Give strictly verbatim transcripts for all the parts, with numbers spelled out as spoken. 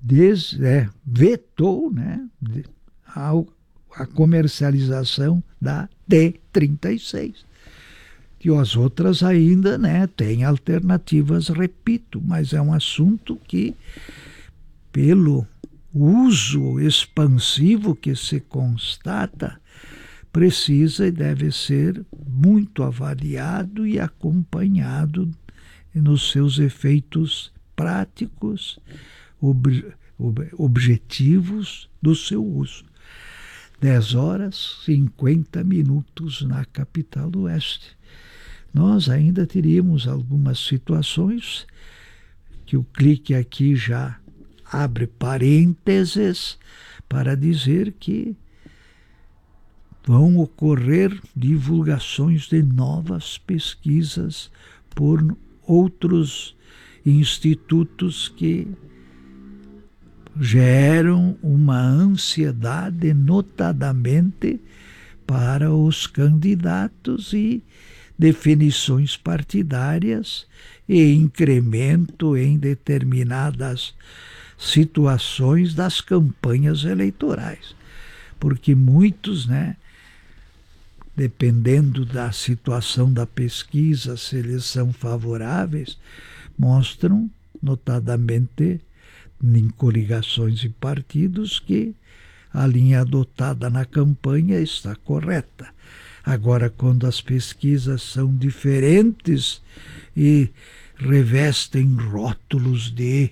des, é, vetou, né, a, a comercialização da T trinta e seis. E as outras ainda, né, têm alternativas, repito, mas é um assunto que, pelo uso expansivo que se constata, precisa e deve ser muito avaliado e acompanhado nos seus efeitos práticos, ob, ob, objetivos do seu uso. dez horas, cinquenta minutos na capital do Oeste. Nós ainda teríamos algumas situações que o clique aqui já abre parênteses para dizer que vão ocorrer divulgações de novas pesquisas por outros institutos que geram uma ansiedade, notadamente para os candidatos e definições partidárias e incremento em determinadas situações das campanhas eleitorais. Porque muitos, né, dependendo da situação da pesquisa, se eles são favoráveis, mostram, notadamente em coligações e partidos, que a linha adotada na campanha está correta. Agora, quando as pesquisas são diferentes e revestem rótulos de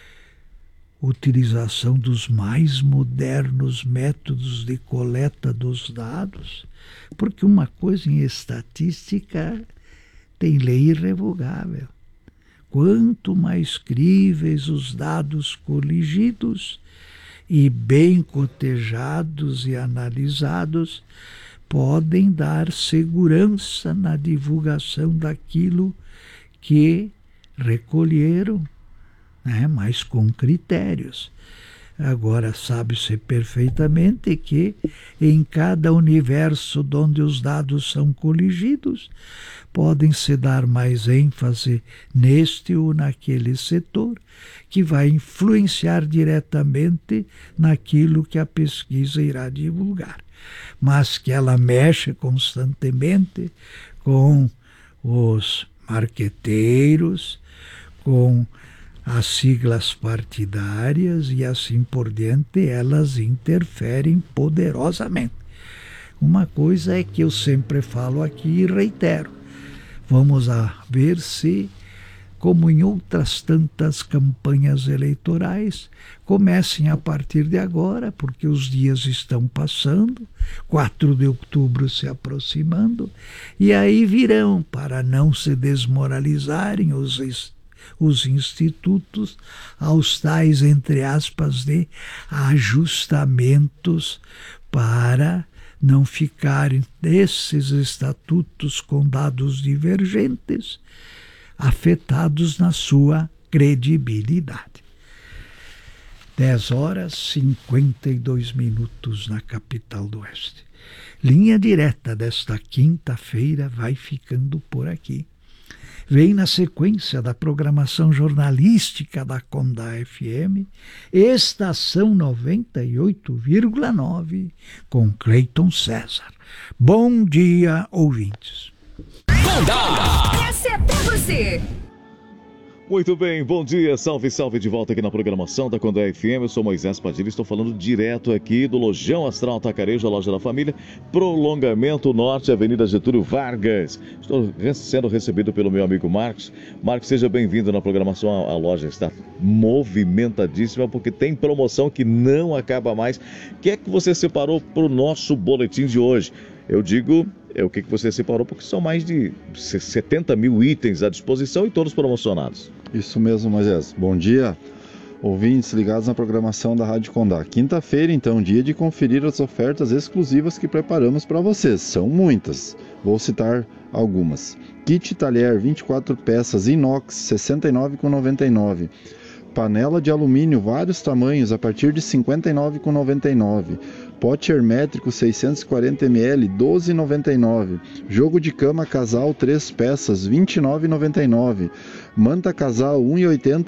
utilização dos mais modernos métodos de coleta dos dados, porque uma coisa em estatística tem lei irrevogável. Quanto mais críveis os dados coligidos e bem cotejados e analisados, podem dar segurança na divulgação daquilo que recolheram, né, mas com critérios. Agora, sabe-se perfeitamente que em cada universo onde os dados são coligidos, podem-se dar mais ênfase neste ou naquele setor, que vai influenciar diretamente naquilo que a pesquisa irá divulgar. Mas que ela mexe constantemente com os marqueteiros, com as siglas partidárias e assim por diante, elas interferem poderosamente. Uma coisa é que eu sempre falo aqui e reitero: vamos a ver se, como em outras tantas campanhas eleitorais, comecem a partir de agora, porque os dias estão passando, quatro de outubro se aproximando, e aí virão, para não se desmoralizarem os, os institutos, aos tais, entre aspas, de ajustamentos para não ficarem esses estatutos com dados divergentes afetados na sua credibilidade. dez horas e cinquenta e dois minutos na capital do Oeste. Linha direta desta quinta-feira vai ficando por aqui. Vem na sequência da programação jornalística da Condá F M, Estação noventa e oito vírgula nove, com Cleiton César. Bom dia, ouvintes. Condá! Essa é pra você! Muito bem, bom dia, salve, salve, de volta aqui na programação da Condá F M. Eu sou Moisés Padilha, estou falando direto aqui do Lojão Astral Tacarejo, a loja da família, Prolongamento Norte, Avenida Getúlio Vargas. Estou sendo recebido pelo meu amigo Marcos. Marcos, seja bem-vindo na programação. A loja está movimentadíssima porque tem promoção que não acaba mais. O que é que você separou para o nosso boletim de hoje? Eu digo... É o que você separou, porque são mais de setenta mil itens à disposição e todos promocionados. Isso mesmo, Moisés. Bom dia, ouvintes ligados na programação da Rádio Condá. Quinta-feira, então, dia de conferir as ofertas exclusivas que preparamos para vocês. São muitas. Vou citar algumas. Kit talher vinte e quatro peças inox, sessenta e nove reais e noventa e nove centavos. Panela de alumínio, vários tamanhos, a partir de cinquenta e nove reais e noventa e nove centavos. Pote hermétrico seiscentos e quarenta mililitros, doze reais e noventa e nove centavos. Jogo de cama casal três peças, vinte e nove reais e noventa e nove centavos. Manta casal um real e oitenta centavos.